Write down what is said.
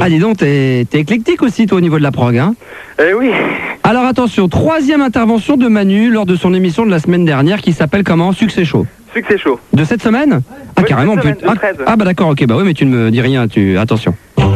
Ah, dis donc, t'es éclectique aussi, toi, au niveau de la prog, hein? Oui. Alors attention, 3e intervention de Manu lors de son émission de la semaine dernière qui s'appelle comment? Succès chaud. Succès chaud. De cette semaine? Ah, Oui, carrément, cette semaine, putain. le 13. Ah, bah d'accord, ok, bah oui, mais tu ne me dis rien, attention.